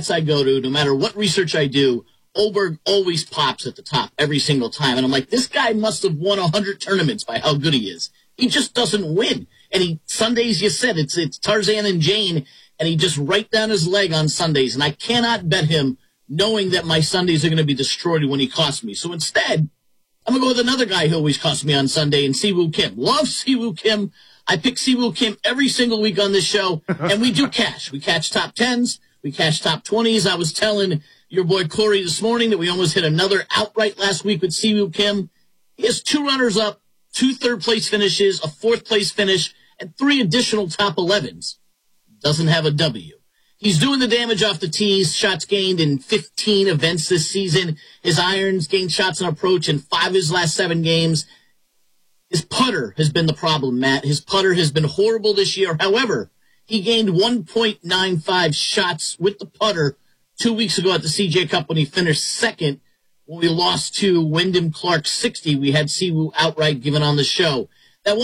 stats I go to, no matter what research I do, Oberg always pops at the top every single time. And I'm like, this guy must have won 100 tournaments by how good he is. He just doesn't win. And Sundays, you said, it's Tarzan and Jane, and he just right down his leg on Sundays. And I cannot bet him knowing that my Sundays are going to be destroyed when he costs me. So instead, I'm going to go with another guy who always costs me on Sunday, and Siwoo Kim. Love Siwoo Kim. I pick Siwoo Kim every single week on this show, and we do cash. We catch top 10s. We cash top 20s. I was telling your boy Corey this morning that we almost hit another outright last week with Siwoo Kim. He has 2 runners-up, 2 third-place finishes, a 4th-place finish, and 3 additional top 11s. Doesn't have a W. He's doing the damage off the tees, shots gained in 15 events this season. His irons gained shots on approach in 5 of his last 7 games. His putter has been the problem, Matt. His putter has been horrible this year. However, he gained 1.95 shots with the putter 2 weeks ago at the CJ Cup when he finished second. When we lost to Wyndham Clark 60, we had Siwoo outright given on the show. That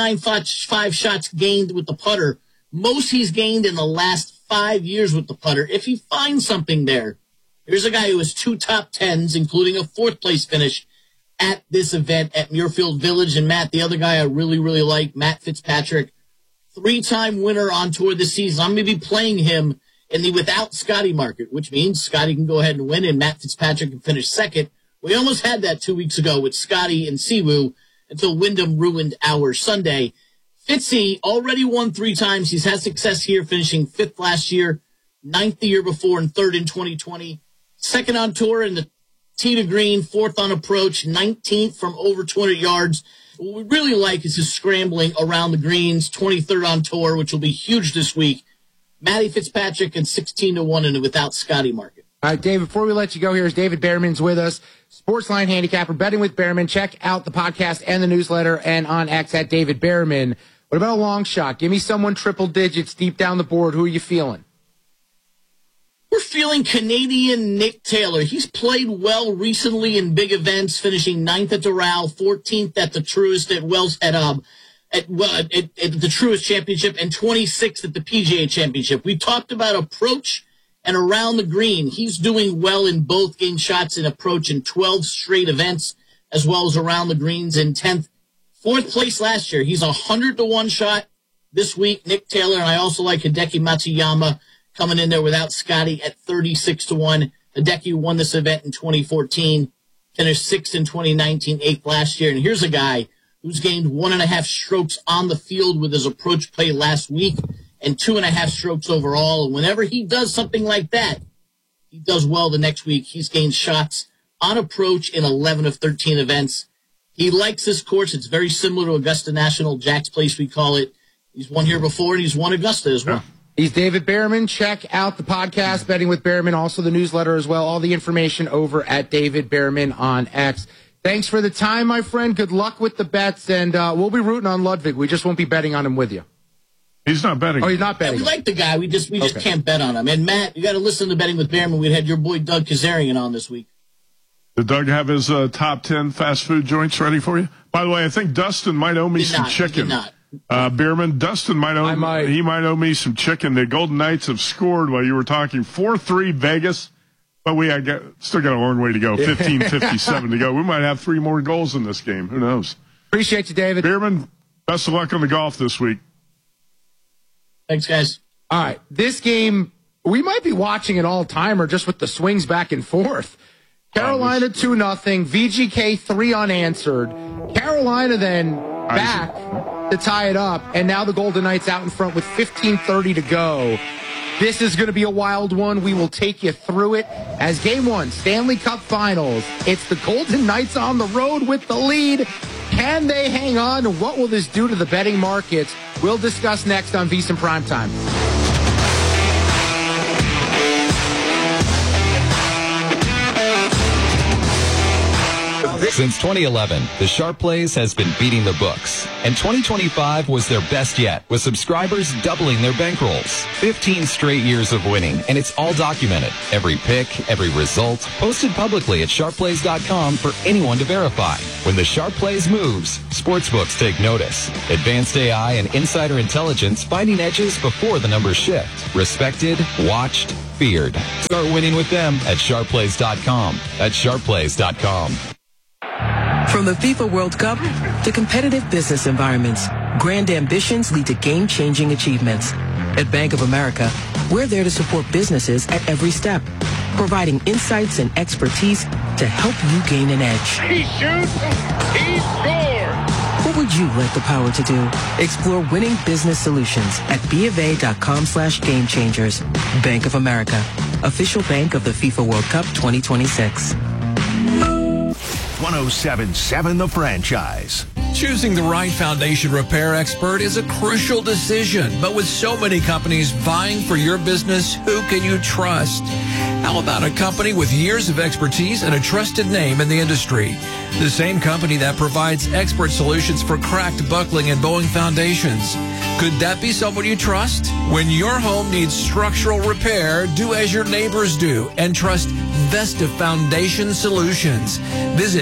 1.95 shots gained with the putter, most he's gained in the last 5 years with the putter. If he finds something there, here's a guy who has 2 top 10s, including a 4th-place finish at this event at Muirfield Village. And Matt, the other guy I really, really like, Matt Fitzpatrick, 3-time winner on tour this season. I'm going to be playing him in the without Scotty market, which means Scotty can go ahead and win and Matt Fitzpatrick can finish second. We almost had that 2 weeks ago with Scotty and Siwoo until Wyndham ruined our Sunday. Fitzy already won 3 times. He's had success here, finishing 5th last year, 9th the year before, and 3rd in 2020. 2nd on tour in the tee to green, 4th on approach, 19th from over 200 yards. What we really like is his scrambling around the greens, 23rd on tour, which will be huge this week. Matty Fitzpatrick and 16-1 in the without Scotty market. All right, Dave, before we let you go, here's David Behrman's with us, Sportsline handicapper, betting with Behrman. Check out the podcast and the newsletter and on X at David Behrman. What about a long shot? Give me someone triple digits deep down the board. Who are you feeling? We're feeling Canadian Nick Taylor. He's played well recently in big events, finishing 9th at Doral, 14th at the Truist at the Truist Championship, and 26th at the PGA Championship. We talked about approach and around the green. He's doing well in both, gained shots in approach in 12 straight events, as well as around the greens in 10th. 4th place last year. He's 100-1 shot this week, Nick Taylor, and I also like Hideki Matsuyama coming in there without Scotty at 36-1. Hideki won this event in 2014, finished 6th in 2019, 8th last year. And here's a guy who's gained 1.5 strokes on the field with his approach play last week and 2.5 strokes overall. And whenever he does something like that, he does well the next week. He's gained shots on approach in 11 of 13 events. He likes this course. It's very similar to Augusta National, Jack's Place we call it. He's won here before, and he's won Augusta as well. Yeah. He's David Behrman. Check out the podcast, Betting with Behrman, also the newsletter as well. All the information over at David Behrman on X. Thanks for the time, my friend. Good luck with the bets, and we'll be rooting on Ludwig. We just won't be betting on him with you. He's not betting. Oh, he's not betting. Yeah, we like the guy. We just can't bet on him. And Matt, you got to listen to Betting with Behrman. We had your boy Doug Kazarian on this week. Did Doug have his top 10 fast food joints ready for you? By the way, I think Dustin might owe me some chicken. Did not. Behrman, Dustin might owe me some chicken. The Golden Knights have scored while you were talking 4-3 Vegas, but we still got a long way to go. 15:57 to go. We might have 3 more goals in this game. Who knows? Appreciate you, David. Behrman, best of luck on the golf this week. Thanks, guys. All right, this game we might be watching an all-timer just with the swings back and forth. Carolina 2-0, VGK 3 unanswered. Carolina then back to tie it up, and now the Golden Knights out in front with 15:30 to go. This is going to be a wild one. We will take you through it as Game 1, Stanley Cup Finals. It's the Golden Knights on the road with the lead. Can they hang on? What will this do to the betting markets? We'll discuss next on VSiN Primetime. Since 2011, the Sharp Plays has been beating the books, and 2025 was their best yet, with subscribers doubling their bankrolls. 15 straight years of winning, and it's all documented. Every pick, every result, posted publicly at sharpplays.com for anyone to verify. When the Sharp Plays moves, sportsbooks take notice. Advanced AI and insider intelligence finding edges before the numbers shift. Respected, watched, feared. Start winning with them at sharpplays.com. That's sharpplays.com. From the FIFA World Cup to competitive business environments, grand ambitions lead to game-changing achievements. At Bank of America, we're there to support businesses at every step, providing insights and expertise to help you gain an edge. He shoots, he scores! What would you like the power to do? Explore winning business solutions at BofA.com/gamechangers. Bank of America, official bank of the FIFA World Cup 2026. 107.7 The Franchise. Choosing the right foundation repair expert is a crucial decision, but with so many companies vying for your business, who can you trust? How about a company with years of expertise and a trusted name in the industry? The same company that provides expert solutions for cracked, buckling, and bowing foundations. Could that be someone you trust? When your home needs structural repair, do as your neighbors do and trust Vesta Foundation Solutions. Visit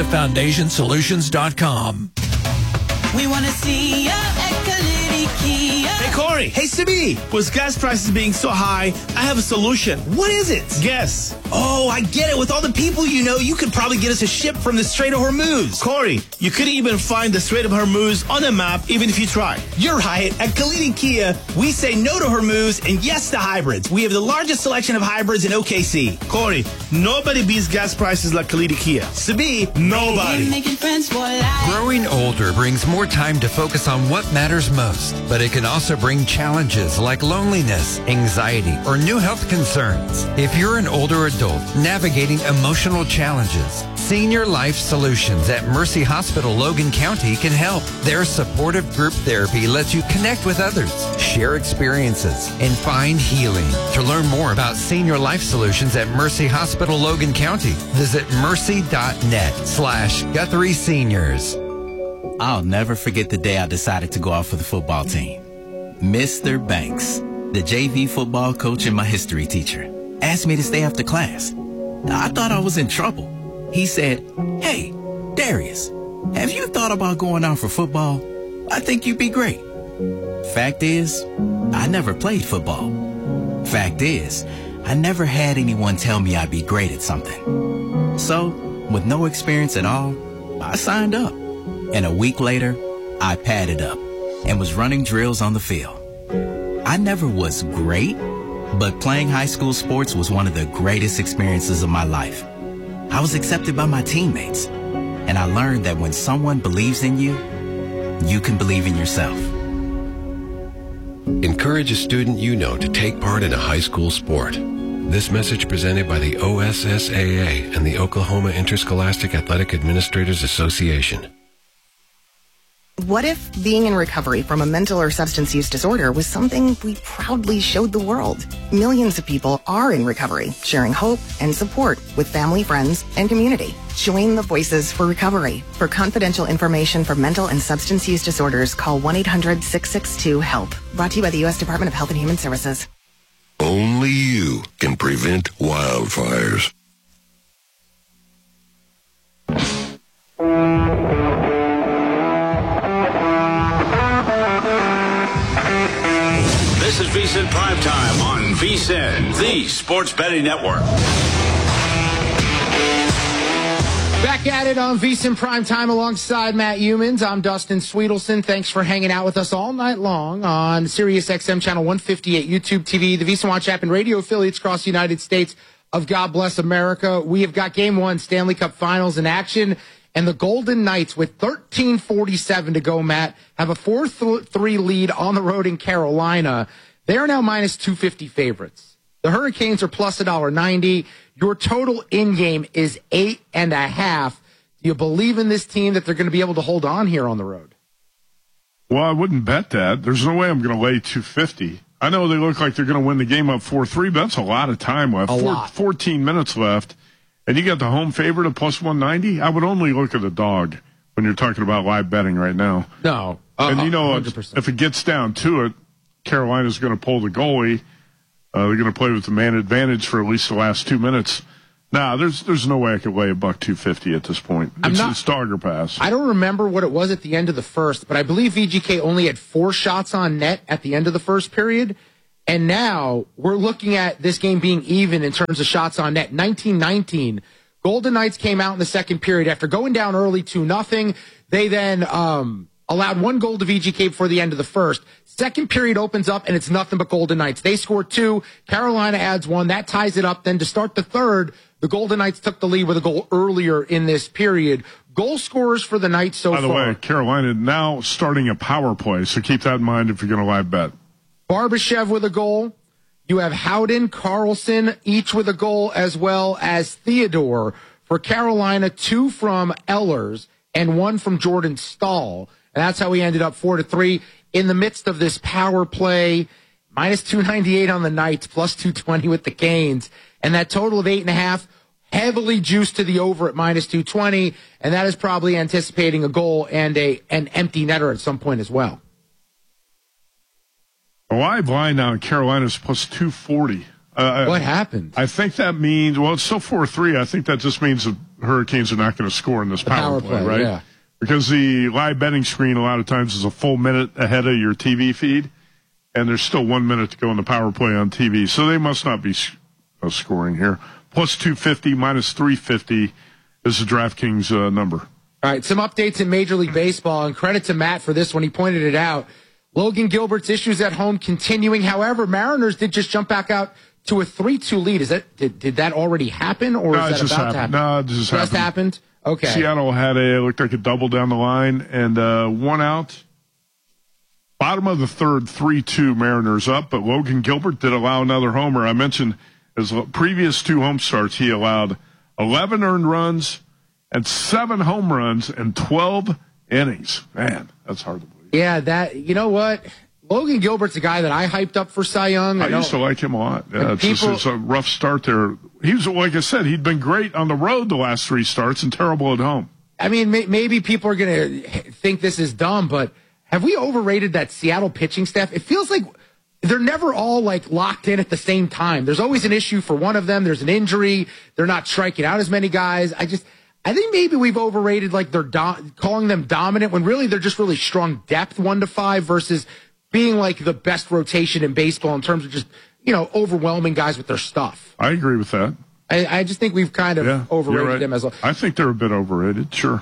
VestaFoundationSolutions.com. We want to see ya at Kalidi Kia. Hey, Corey. Hey, Sibi. With gas prices being so high, I have a solution. What is it? Guess. Oh, I get it. With all the people you know, you could probably get us a ship from the Strait of Hormuz. Corey, you couldn't even find the Strait of Hormuz on the map, even if you tried. You're right. At Kalidi Kia, we say no to Hormuz and yes to hybrids. We have the largest selection of hybrids in OKC. Corey, nobody beats gas prices like Kalidi Kia. Sibi, nobody. Growing older brings more time to focus on what matters most, but it can also bring challenges like loneliness, anxiety, or new health concerns. If you're an older adult navigating emotional challenges, Senior Life Solutions at Mercy Hospital Logan County can help. Their supportive group therapy lets you connect with others, share experiences, and find healing. To learn more about Senior Life Solutions at Mercy Hospital Logan County, visit mercy.net/Guthrie Seniors. I'll never forget the day I decided to go out for the football team. Mr. Banks, the JV football coach and my history teacher, asked me to stay after class. I thought I was in trouble. He said, "Hey, Darius, have you thought about going out for football? I think you'd be great." Fact is, I never played football. Fact is, I never had anyone tell me I'd be great at something. So, with no experience at all, I signed up. And a week later, I padded up and was running drills on the field. I never was great, but playing high school sports was one of the greatest experiences of my life. I was accepted by my teammates, and I learned that when someone believes in you, you can believe in yourself. Encourage a student you know to take part in a high school sport. This message presented by the OSSAA and the Oklahoma Interscholastic Athletic Administrators Association. What if being in recovery from a mental or substance use disorder was something we proudly showed the world? Millions of people are in recovery, sharing hope and support with family, friends, and community. Join the Voices for Recovery. For confidential information for mental and substance use disorders, call 1-800-662-HELP. Brought to you by the U.S. Department of Health and Human Services. Only you can prevent wildfires. This is VSiN Primetime on VSiN, the Sports Betting Network. Back at it on VSiN Primetime alongside Matt Humans. I'm Dustin Sweetelson. Thanks for hanging out with us all night long on Sirius XM Channel 158, YouTube TV, the VSiN Watch app, and radio affiliates across the United States of God Bless America. We have got Game 1 Stanley Cup Finals in action. And the Golden Knights, with 13:47 to go, Matt, have a 4-3 lead on the road in Carolina. They are now minus 250 favorites. The Hurricanes are plus $1.90. Your total in-game is 8.5. Do you believe in this team that they're going to be able to hold on here on the road? Well, I wouldn't bet that. There's no way I'm going to lay 250. I know they look like they're going to win the game up 4-3, but that's a lot of time left. 14 minutes left. And you got the home favorite at plus 190? I would only look at the dog when you're talking about live betting right now. No. And you know, 100%. if it gets down to it, Carolina's going to pull the goalie. They're going to play with the man advantage for at least the last 2 minutes. Nah, there's no way I could lay $1.250 at this point. It's dog or pass. I don't remember what it was at the end of the first, but I believe VGK only had 4 shots on net at the end of the first period. And now we're looking at this game being even in terms of shots on net. 19-19. Golden Knights came out in the second period after going down early 2-0. They then allowed one goal to VGK before the end of the first. Second period opens up, and it's nothing but Golden Knights. They score 2. Carolina adds 1. That ties it up. Then to start the third, the Golden Knights took the lead with a goal earlier in this period. Goal scorers for the Knights so far. By the way, Carolina now starting a power play, so keep that in mind if you're going to live bet. Barbashev with a goal. You have Howden, Carlson, each with a goal, as well as Theodore. For Carolina, 2 from Ehlers and 1 from Jordan Stahl. And that's how we ended up 4-3 in the midst of this power play. Minus 298 on the Knights, plus 220 with the Canes. And that total of 8.5, heavily juiced to the over at minus 220. And that is probably anticipating a goal and an empty netter at some point as well. A live line now in Carolina is plus 240. What happened? I think that means, well, it's still 4-3. I think that just means the Hurricanes are not going to score in this power play, right? Yeah. Because the live betting screen a lot of times is a full minute ahead of your TV feed, and there's still 1 minute to go in the power play on TV. So they must not be scoring here. Plus 250, minus 350 is the DraftKings number. All right, some updates in Major League Baseball, and credit to Matt for this one. He pointed it out. Logan Gilbert's issues at home continuing. However, Mariners did just jump back out to a 3-2 lead. Is that did that already happen, or is that about to happen? No, it just happened. Okay. Seattle had looked like a double down the line, and 1 out. Bottom of the third, 3-2 Mariners up, but Logan Gilbert did allow another homer. I mentioned his previous 2 home starts, he allowed 11 earned runs and 7 home runs in 12 innings. Man, that's hard to believe. Yeah, you know what? Logan Gilbert's a guy that I hyped up for Cy Young. I used to like him a lot. Yeah, it's a rough start there. He was, like I said, he'd been great on the road the last 3 starts and terrible at home. I mean, maybe people are going to think this is dumb, but have we overrated that Seattle pitching staff? It feels like they're never all like locked in at the same time. There's always an issue for one of them. There's an injury. They're not striking out as many guys. I think maybe we've overrated like they're calling them dominant when really they're just really strong depth 1 to 5 versus being like the best rotation in baseball in terms of just, overwhelming guys with their stuff. I agree with that. I just think we've kind of overrated them as well. I think they're a bit overrated, sure.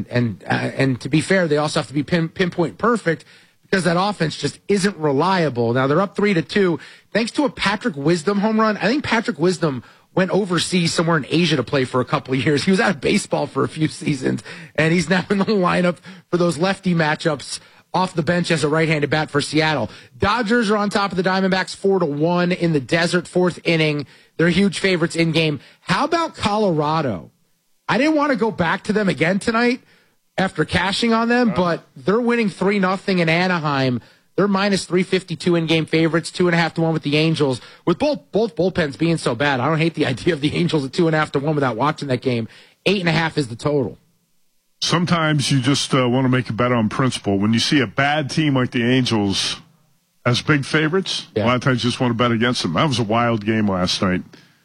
And to be fair, they also have to be pinpoint perfect because that offense just isn't reliable. Now they're up 3-2 thanks to a Patrick Wisdom home run. I think Patrick Wisdom went overseas somewhere in Asia to play for a couple of years. He was out of baseball for a few seasons, and he's now in the lineup for those lefty matchups off the bench as a right-handed bat for Seattle. Dodgers are on top of the Diamondbacks 4-1 in the desert, 4th inning. They're huge favorites in game. How about Colorado? I didn't want to go back to them again tonight after cashing on them, but they're winning 3-0 in Anaheim. They're minus 352 in-game favorites, 2.5-1 with the Angels. With both bullpens being so bad, I don't hate the idea of the Angels at 2.5-1 without watching that game. 8.5 is the total. Sometimes you just want to make a bet on principle. When you see a bad team like the Angels as big favorites, a lot of times you just want to bet against them. That was a wild game last night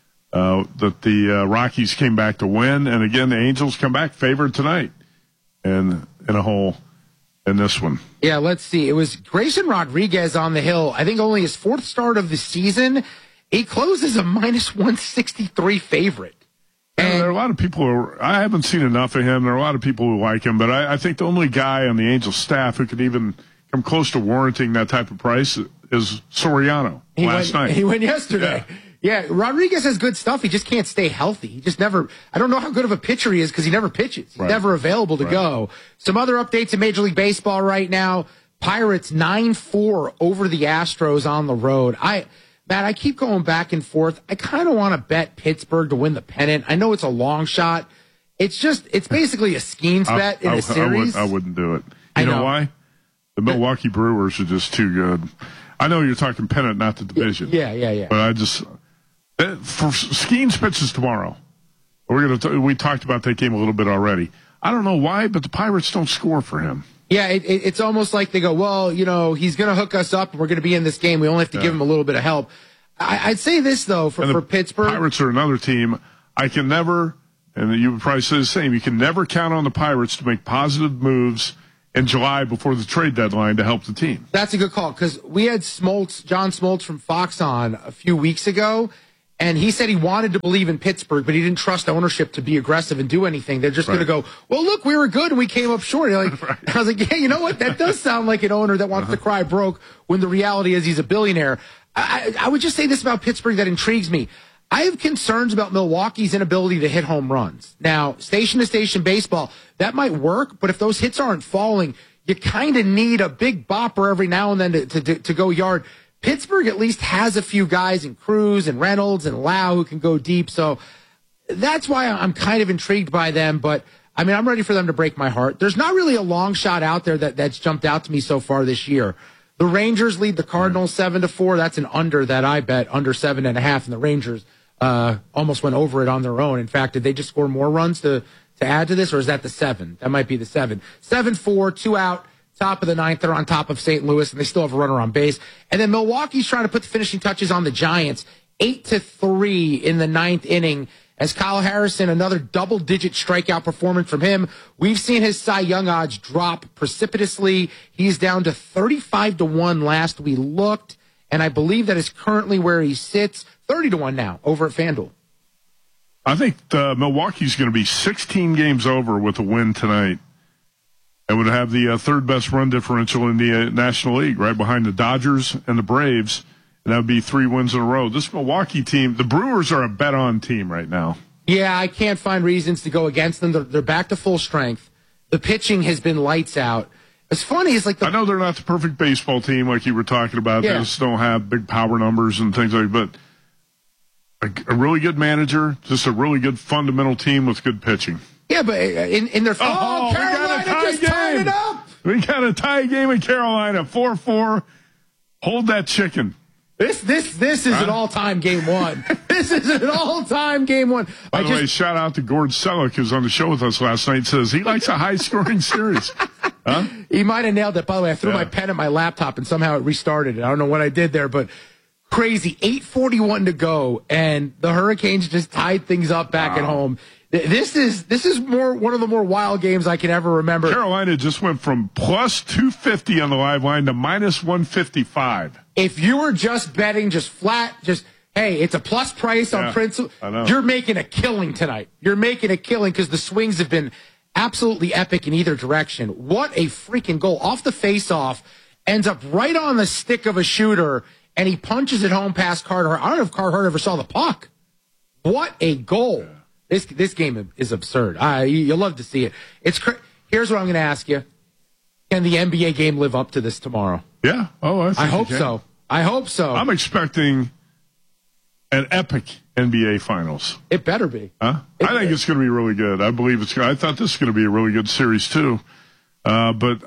that the Rockies came back to win. And again, the Angels come back favored tonight and in a hole in this one. Yeah, let's see. It was Grayson Rodriguez on the hill. I think only his 4th start of the season. He closes a minus 163 favorite. And there are a lot of people I haven't seen enough of him. There are a lot of people who like him, but I think the only guy on the Angels staff who could even come close to warranting that type of price is Soriano last night. He went yesterday. Yeah, Rodriguez has good stuff. He just can't stay healthy. He just never, I don't know how good of a pitcher he is because he never pitches. He's never available to go. Some other updates in Major League Baseball right now. Pirates 9-4 over the Astros on the road. Matt, I keep going back and forth. I kind of want to bet Pittsburgh to win the pennant. I know it's a long shot. It's basically a Skeens bet in a series. I wouldn't do it. You know why? The Milwaukee Brewers are just too good. I know you're talking pennant, not the division. Yeah. But for Skeens pitches tomorrow. We talked about that game a little bit already. I don't know why, but the Pirates don't score for him. Yeah, it's almost like they go, well, he's going to hook us up and we're going to be in this game. We only have to give him a little bit of help. I'd say this, though, for Pittsburgh. Pirates are another team. I can never, and you would probably say the same, you can never count on the Pirates to make positive moves in July before the trade deadline to help the team. That's a good call, because we had John Smoltz from Fox on a few weeks ago, and he said he wanted to believe in Pittsburgh, but he didn't trust ownership to be aggressive and do anything. They're just going to go, well, look, we were good and we came up short. I was like, yeah, you know what? That does sound like an owner that wants to cry broke when the reality is he's a billionaire. I would just say this about Pittsburgh that intrigues me. I have concerns about Milwaukee's inability to hit home runs. Now, station-to-station baseball, that might work, but if those hits aren't falling, you kind of need a big bopper every now and then to go yard. Pittsburgh at least has a few guys in Cruz and Reynolds and Lau who can go deep, so that's why I'm kind of intrigued by them, but I mean, I'm ready for them to break my heart. There's not really a long shot out there that's jumped out to me so far this year. The Rangers lead the Cardinals 7-4. That's an under that I bet, under 7.5, and the Rangers almost went over it on their own. In fact, did they just score more runs to add to this, or is that the 7? That might be the 7. 7-4, 2 out, top of the 9th. They're on top of St. Louis, and they still have a runner on base. And then Milwaukee's trying to put the finishing touches on the Giants. 8-3 in the 9th inning. As Kyle Harrison, another double-digit strikeout performance from him. We've seen his Cy Young odds drop precipitously. He's down to 35-1 last we looked, and I believe that is currently where he sits. 30-1 now over at FanDuel. I think Milwaukee's going to be 16 games over with a win tonight. It would have the third best run differential in the National League, right behind the Dodgers and the Braves. And that would be 3 wins in a row. This Milwaukee team, the Brewers are a bet-on team right now. Yeah, I can't find reasons to go against them. They're back to full strength. The pitching has been lights out. It's funny. It's like I know they're not the perfect baseball team like you were talking about. Yeah. They just don't have big power numbers and things like that. But a really good manager, just a really good fundamental team with good pitching. Yeah, but in their Carolina just tied it up. We got a tie game in Carolina, 4-4. Hold that chicken. This is an all-time game one. This is an all-time game one. By the way, shout out to Gord Selleck, who's on the show with us last night, says he likes a high-scoring series. Huh? He might have nailed it. By the way, I threw my pen at my laptop, and somehow it restarted it. I don't know what I did there, but crazy. 8:41 to go, and the Hurricanes just tied things up back at home. This is one of the more wild games I can ever remember. Carolina just went from plus 250 on the live line to minus 155. If you were just betting, just flat, hey, it's a plus price on principle, you're making a killing tonight. You're making a killing because the swings have been absolutely epic in either direction. What a freaking goal. Off the face-off, ends up right on the stick of a shooter, and he punches it home past Carter. I don't know if Carter ever saw the puck. What a goal. This game is absurd. You'll love to see it. Here's what I'm going to ask you. Can the NBA game live up to this tomorrow? Yeah. Oh, I hope so. I hope so. I'm expecting an epic NBA Finals. It better be. Huh? I think it's going to be really good. I believe it's. I thought this was going to be a really good series too. But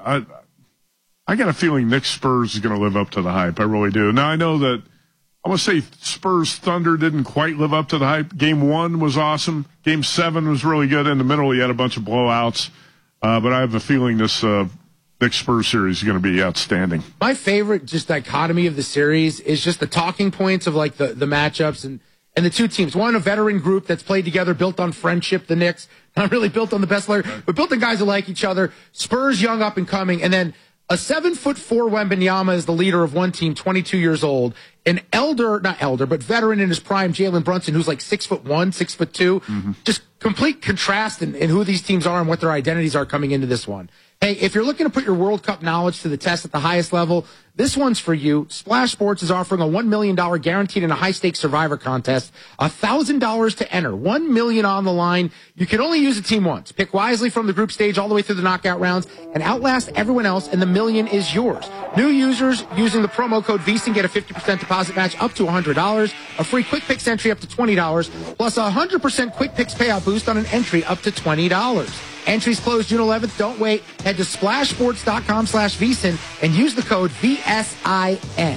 I got a feeling Knicks Spurs is going to live up to the hype. I really do. Now I know that. I want to say Spurs Thunder didn't quite live up to the hype. Game 1 was awesome. Game 7 was really good. In the middle, you had a bunch of blowouts. But I have a feeling this Knicks Spurs series is going to be outstanding. My favorite just dichotomy of the series is just the talking points of like the matchups and the two teams. One, a veteran group that's played together, built on friendship, the Knicks. Not really built on the best player, but built on guys who like each other. Spurs young, up and coming. And then a 7'4" Wembanyama is the leader of one team, 22 years old. An veteran in his prime, Jalen Brunson, who's like 6'1", 6'2". Mm-hmm. Just complete contrast in who these teams are and what their identities are coming into this one. Hey, if you're looking to put your World Cup knowledge to the test at the highest level, this one's for you. Splash Sports is offering a $1 million guaranteed in a high-stakes Survivor contest. $1,000 to enter. $1 million on the line. You can only use a team once. Pick wisely from the group stage all the way through the knockout rounds and outlast everyone else, and the $1 million is yours. New users using the promo code VEASAN get a 50% deposit match up to $100, a free Quick Picks entry up to $20, plus a 100% Quick Picks payout boost on an entry up to $20. Entries close June 11th. Don't wait. Head to splashsports.com/VEASAN and use the code VSIN.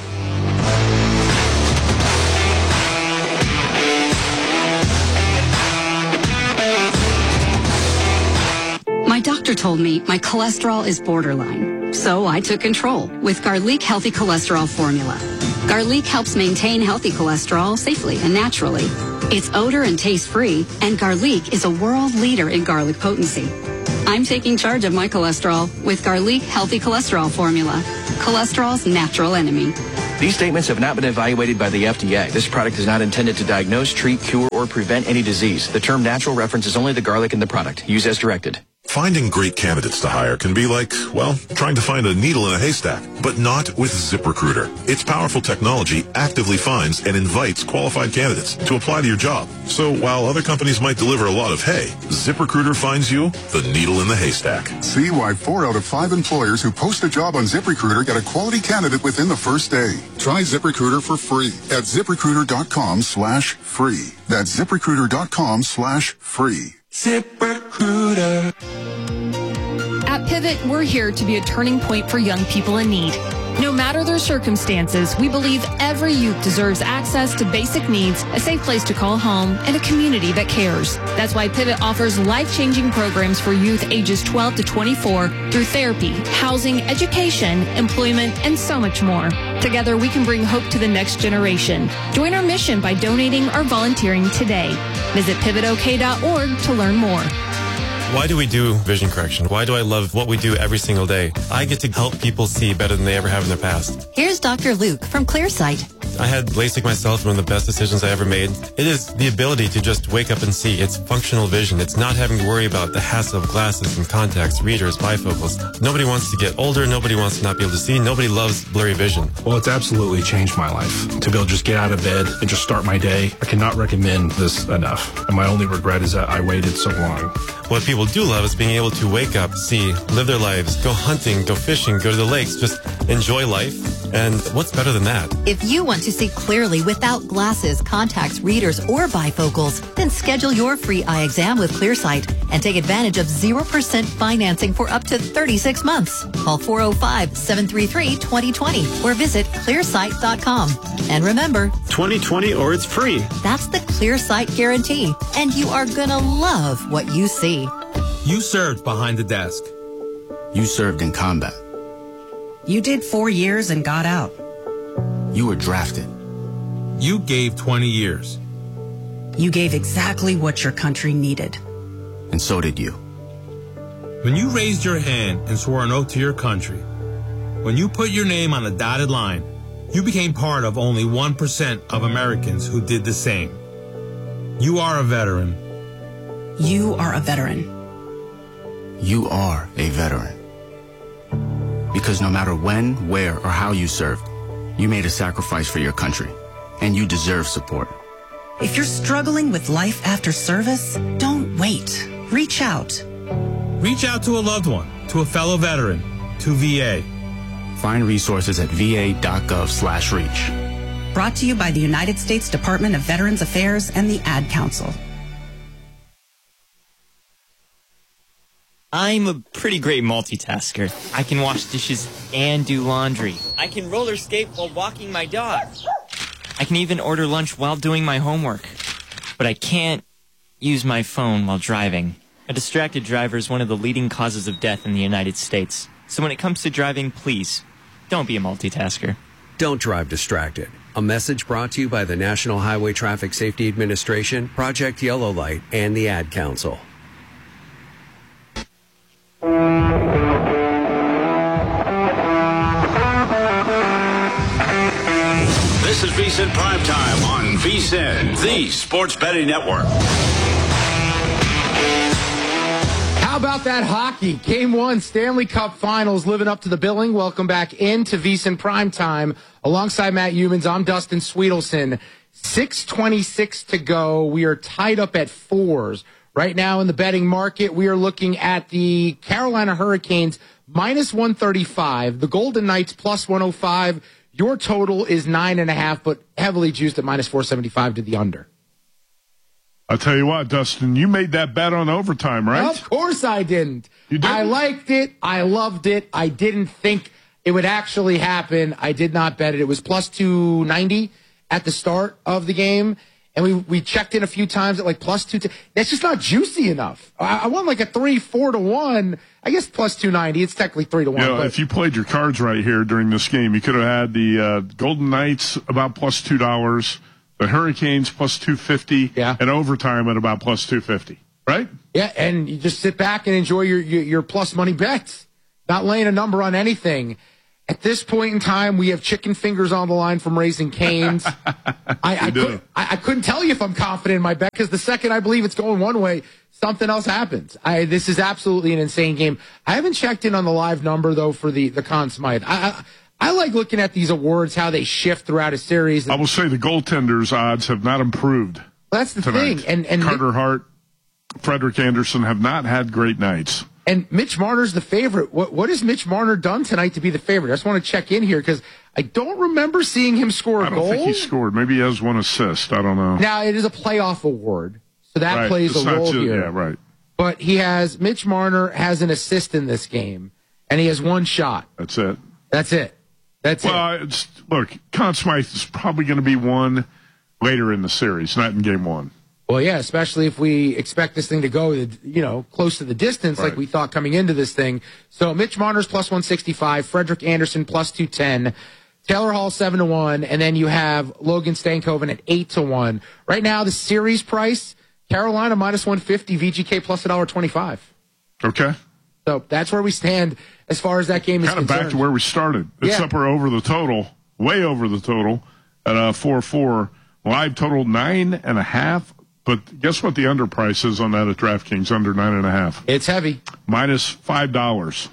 My doctor told me my cholesterol is borderline, so I took control with Garlic Healthy Cholesterol Formula. Garlic helps maintain healthy cholesterol safely and naturally. It's odor and taste-free, and Garlic is a world leader in garlic potency. I'm I'm taking charge of my cholesterol with Garlic Healthy Cholesterol Formula. Cholesterol's natural enemy. These statements have not been evaluated by the FDA. This product is not intended to diagnose, treat, cure, or prevent any disease. The term natural references only the garlic in the product. Use as directed. Finding great candidates to hire can be like, well, trying to find a needle in a haystack, but not with ZipRecruiter. Its powerful technology actively finds and invites qualified candidates to apply to your job. So while other companies might deliver a lot of hay, ZipRecruiter finds you the needle in the haystack. See why 4 out of 5 employers who post a job on ZipRecruiter get a quality candidate within the first day. Try ZipRecruiter for free at ZipRecruiter.com/free. That's ZipRecruiter.com/free. ZipRecruiter. At Pivot, we're here to be a turning point for young people in need. No matter their circumstances, we believe every youth deserves access to basic needs, a safe place to call home, and a community that cares. That's why Pivot offers life-changing programs for youth ages 12 to 24 through therapy, housing, education, employment, and so much more. Together, we can bring hope to the next generation. Join our mission by donating or volunteering today. Visit pivotok.org to learn more. Why do we do vision correction? Why do I love what we do every single day? I get to help people see better than they ever have in their past. Here's Dr. Luke from ClearSight. I had LASIK myself, one of the best decisions I ever made. It is the ability to just wake up and see. It's functional vision. It's not having to worry about the hassle of glasses and contacts, readers, bifocals. Nobody wants to get older. Nobody wants to not be able to see. Nobody loves blurry vision. Well, it's absolutely changed my life. To be able to just get out of bed and just start my day, I cannot recommend this enough. And my only regret is that I waited so long. What people do love is being able to wake up, see, live their lives, go hunting, go fishing, go to the lakes, just enjoy life. And what's better than that? If you want to see clearly without glasses, contacts, readers, or bifocals, then schedule your free eye exam with ClearSight and take advantage of 0% financing for up to 36 months. Call 405-733-2020 or visit clearsight.com. And remember, 2020 or it's free. That's the ClearSight guarantee. And you are going to love what you see. You served behind the desk. You served in combat. You did 4 years and got out. You were drafted. You gave 20 years. You gave exactly what your country needed. And so did you. When you raised your hand and swore an oath to your country, when you put your name on a dotted line, you became part of only 1% of Americans who did the same. You are a veteran. You are a veteran. You are a veteran. Because no matter when, where, or how you served, you made a sacrifice for your country, and you deserve support. If you're struggling with life after service, don't wait. Reach out. Reach out to a loved one, to a fellow veteran, to VA. Find resources at va.gov/reach. Brought to you by the United States Department of Veterans Affairs and the Ad Council. I'm a pretty great multitasker. I can wash dishes and do laundry. I can roller skate while walking my dog. I can even order lunch while doing my homework. But I can't use my phone while driving. A distracted driver is one of the leading causes of death in the United States. So when it comes to driving, please, don't be a multitasker. Don't drive distracted. A message brought to you by the National Highway Traffic Safety Administration, Project Yellow Light, and the Ad Council. This is VSiN Primetime on VSiN, the Sports Betting Network. How about that hockey? Game 1, Stanley Cup Finals, living up to the billing. Welcome back into VSiN Primetime. Alongside Matt Humans, I'm Dustin Sweetelson. 6:26 to go. We are tied up at 4s. Right now in the betting market, we are looking at the Carolina Hurricanes minus 135, the Golden Knights plus 105. Your total is 9.5, but heavily juiced at minus 475 to the under. I'll tell you what, Dustin, you made that bet on overtime, right? Of course I didn't. You didn't? I liked it. I loved it. I didn't think it would actually happen. I did not bet it. It was plus 290 at the start of the game. And we checked in a few times at like plus 2. That's just not juicy enough. I won like a 3-4 to 1. I guess plus 290. It's technically 3 to 1. You know, if you played your cards right here during this game, you could have had the Golden Knights about plus $2, the Hurricanes plus 250, and overtime at about plus 250. Right? Yeah, and you just sit back and enjoy your plus money bets, not laying a number on anything. At this point in time, we have chicken fingers on the line from Raising Cane's. I couldn't tell you if I'm confident in my bet because the second I believe it's going one way, something else happens. This is absolutely an insane game. I haven't checked in on the live number, though, for the Conn Smythe. I like looking at these awards, how they shift throughout a series. I will say the goaltenders' odds have not improved. Well, that's the tonight. thing. And Carter Hart, Frederik Andersen have not had great nights. And Mitch Marner's the favorite. What has Mitch Marner done tonight to be the favorite? I just want to check in here because I don't remember seeing him score a goal. I don't think he scored. Maybe he has one assist. I don't know. Now, it is a playoff award, so that plays a role here. Yeah, right. But Mitch Marner has an assist in this game, and he has one shot. That's it. Look, Conn Smythe is probably going to be one later in the series, not in game one. Well, yeah, especially if we expect this thing to go, close to the distance like we thought coming into this thing. So Mitch Marner's plus 165, Frederik Andersen plus 210, Taylor Hall 7-1, and then you have Logan Stankoven at 8-1. Right now, the series price, Carolina minus 150, VGK plus $1.25. Okay. So that's where we stand as far as that game is concerned. Kind of back to where we started. Except we're over the total, way over the total at 4-4. Live total 9.5. But guess what the under price is on that at DraftKings, under 9.5? It's heavy. Minus $5.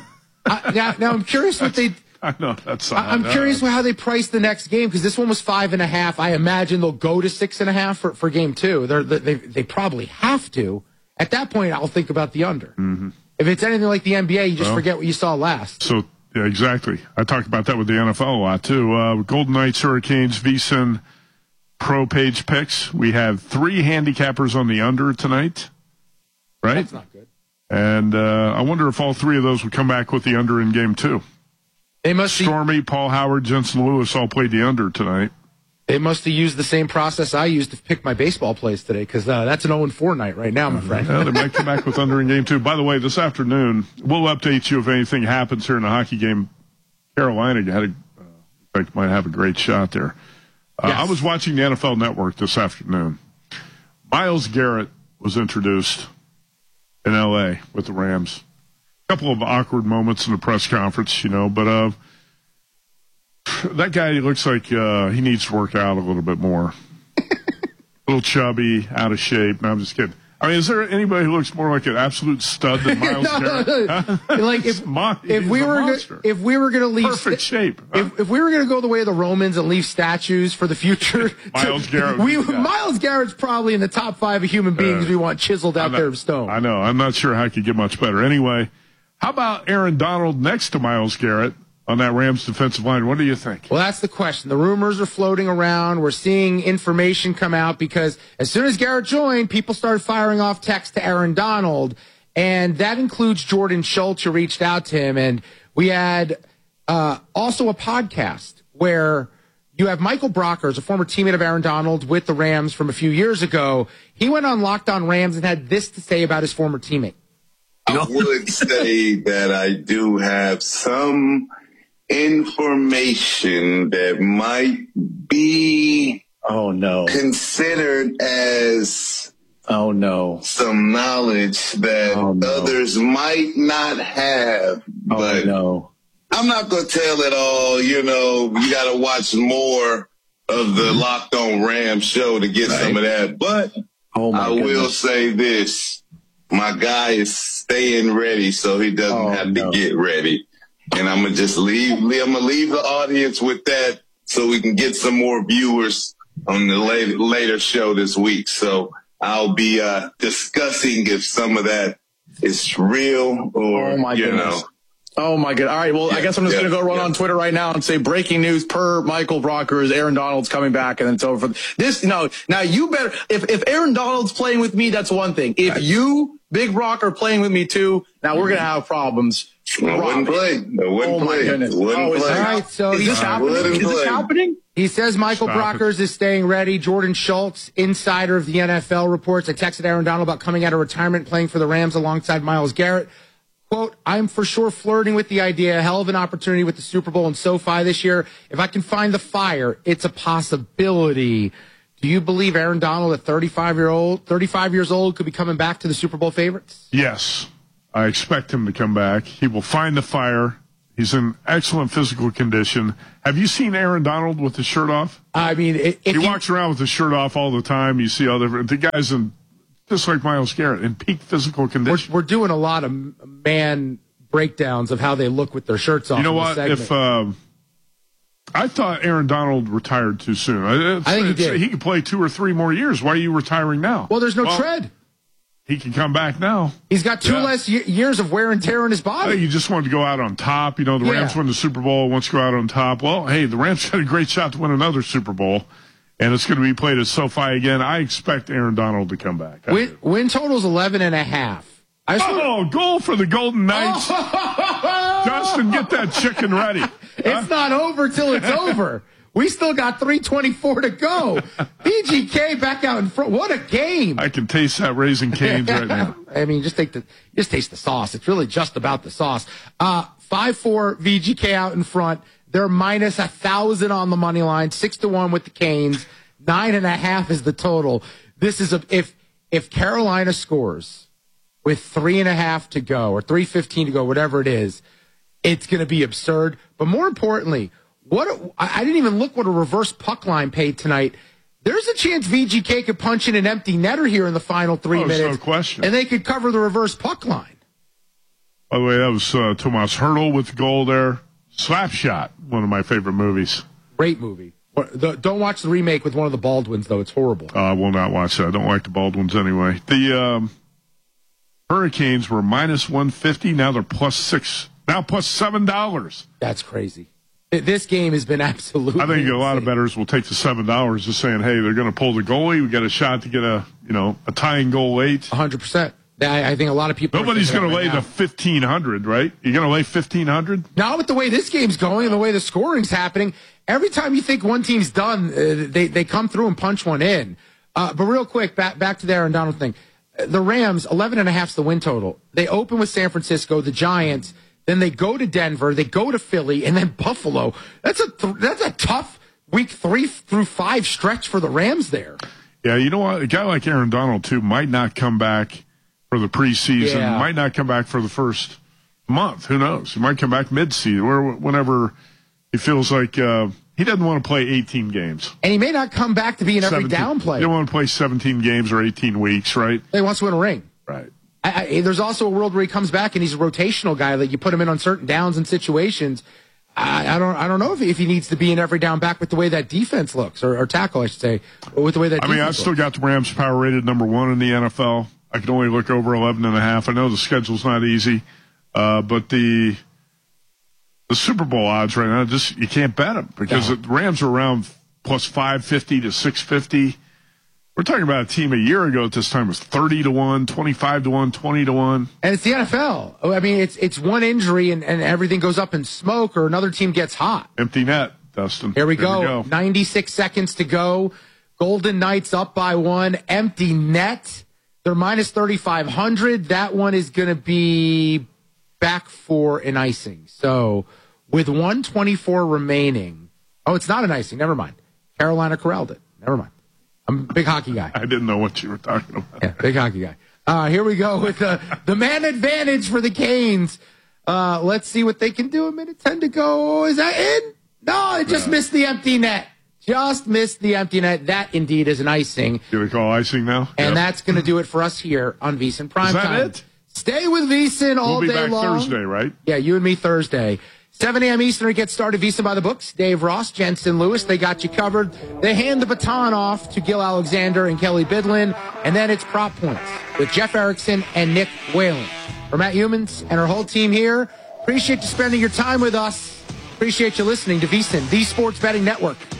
Now I'm curious what they... I know, that's... I'm curious how they price the next game, because this one was 5.5. I imagine they'll go to 6.5 for game two. They probably have to. At that point, I'll think about the under. Mm-hmm. If it's anything like the NBA, you just forget what you saw last. So, yeah, exactly. I talked about that with the NFL a lot, too. Golden Knights, Hurricanes, VSiN Pro Page picks. We have 3 handicappers on the under tonight, right? That's not good. And I wonder if all 3 of those would come back with the under in game 2. They must Stormy, Paul Howard, Jensen Lewis all played the under tonight. They must have used the same process I used to pick my baseball plays today, because that's an 0-4 night right now, my friend. Yeah, they might come back with under in game 2. By the way, this afternoon, we'll update you if anything happens here in the hockey game. Carolina might have a great shot there. Yes. I was watching the NFL Network this afternoon. Myles Garrett was introduced in L.A. with the Rams. A couple of awkward moments in the press conference, but that guy looks like he needs to work out a little bit more. A little chubby, out of shape. No, I'm just kidding. I mean, is there anybody who looks more like an absolute stud than Myles Garrett? Like if we were going to leave perfect shape, if we were going to go the way of the Romans and leave statues for the future, Myles Garrett. Myles Garrett's probably in the top 5 of human beings we want chiseled out there of stone. I know. I'm not sure how it could get much better. Anyway, how about Aaron Donald next to Myles Garrett on that Rams defensive line? What do you think? Well, that's the question. The rumors are floating around. We're seeing information come out because as soon as Garrett joined, people started firing off texts to Aaron Donald, and that includes Jordan Schultz, who reached out to him. And we had also a podcast where you have Michael Brockers, a former teammate of Aaron Donald with the Rams from a few years ago. He went on Locked On Rams and had this to say about his former teammate. I would say that I do have some information that might be considered as some knowledge that others might not have. But I'm not going to tell it all. You got to watch more of the Locked On Rams show to get some of that. But I will say this. My guy is staying ready so he doesn't have to get ready. And I'm going to just leave the audience with that so we can get some more viewers on the later show this week. So I'll be discussing if some of that is real or, Oh, my God. All right. Well, I guess I'm just going to go run on Twitter right now and say breaking news per Michael Brockers, Aaron Donald's coming back, and then it's over for this. Now you better, if Aaron Donald's playing with me, that's one thing. If you, Big Rock, are playing with me too, now we're going to have problems. I wouldn't play. My goodness. All right. So is this happening? Is this happening? He says Michael Brockers is staying ready. Jordan Schultz, insider of the NFL, reports, I texted Aaron Donald about coming out of retirement, playing for the Rams alongside Myles Garrett. Quote, I'm for sure flirting with the idea, a hell of an opportunity with the Super Bowl in SoFi this year. If I can find the fire, it's a possibility. Do you believe Aaron Donald at 35 years old, could be coming back to the Super Bowl favorites? Yes. I expect him to come back. He will find the fire. He's in excellent physical condition. Have you seen Aaron Donald with his shirt off? I mean, he walks around with his shirt off all the time. You see the guys in, just like Myles Garrett, in peak physical condition. We're doing a lot of man breakdowns of how they look with their shirts off. You know what? If I thought Aaron Donald retired too soon. I think he did. He could play 2 or 3 more years. Why are you retiring now? Well, there's no tread. He can come back now. He's got 2 less years of wear and tear in his body. I think he just wanted to go out on top. The Rams won the Super Bowl, wants to go out on top. Well, hey, the Rams had a great shot to win another Super Bowl, and it's going to be played at SoFi again. I expect Aaron Donald to come back. Win total's 11.5. Goal for the Golden Knights. Justin, get that chicken ready. It's not over till it's over. We still got 3:24 to go. VGK back out in front. What a game! I can taste that Raising Cane's right now. I mean, just taste the sauce. It's really just about the sauce. 5-4 VGK out in front. They're minus 1,000 on the money line. 6-1 with the Canes. 9.5 is the total. This is if Carolina scores with 3.5 to go or 3:15 to go, whatever it is, it's going to be absurd. But more importantly, I didn't even look what a reverse puck line paid tonight. There's a chance VGK could punch in an empty netter here in the final 3 minutes. No question. And they could cover the reverse puck line. By the way, that was Tomas Hertl with the goal there. Slapshot, one of my favorite movies. Great movie. Don't watch the remake with one of the Baldwins, though. It's horrible. I will not watch that. I don't like the Baldwins anyway. The Hurricanes were minus 150. Now they're plus 6. Now plus $7. That's crazy. This game has been absolutely I think insane. A lot of bettors will take the $7 just saying, hey, they're going to pull the goalie. We got a shot to get a tying goal late. 100%. I think a lot of people. Nobody's going to lay the 1,500, right? You're going to lay 1,500? Not with the way this game's going and the way the scoring's happening. Every time you think one team's done, they come through and punch one in. But real quick, back to the Aaron Donald thing. The Rams, 11.5 is the win total. They open with San Francisco, the Giants. Then they go to Denver, they go to Philly, and then Buffalo. That's a tough week 3 through 5 stretch for the Rams there. Yeah, you know what? A guy like Aaron Donald, too, might not come back for the preseason, might not come back for the first month. Who knows? He might come back mid-season or whenever he feels like he doesn't want to play 18 games. And he may not come back to be an every down player. He doesn't want to play 17 games or 18 weeks, right? He wants to win a ring. Right. There's also a world where he comes back and he's a rotational guy that you put him in on certain downs and situations. I don't know if he needs to be an every down back with the way that defense looks, or tackle, I should say, with the way that. I've still got the Rams power rated number 1 in the NFL. I can only look over 11.5. I know the schedule's not easy, but the Super Bowl odds right now, you can't bet them because the Rams are around plus 550 to 650. We're talking about a team a year ago at this time was 30-1, 25-1, 20-1. And it's the NFL. I mean, it's one injury and everything goes up in smoke, or another team gets hot. Empty net, Dustin. Here we go. 96 seconds to go. Golden Knights up by 1. Empty net. They're minus 3,500. That one is going to be back for an icing. So with 124 remaining. Oh, it's not an icing. Never mind. Carolina corralled it. Never mind. I'm a big hockey guy. I didn't know what you were talking about. Yeah, big hockey guy. Here we go with the man advantage for the Canes. Let's see what they can do. 1:10 to go. Is that in? No, it just missed the empty net. Just missed the empty net. That indeed is an icing. Do we call icing now? And that's going to do it for us here on VSiN Primetime. Is that it? Stay with VSiN all day long. We'll be back Thursday, right? Yeah, you and me Thursday. 7 a.m. Eastern, it gets started. VSiN by the books. Dave Ross, Jensen Lewis, they got you covered. They hand the baton off to Gil Alexander and Kelly Bidlin. And then it's Prop Points with Jeff Erickson and Nick Whalen. For Matt Humans and our whole team here, appreciate you spending your time with us. Appreciate you listening to VSiN, the Sports Betting Network.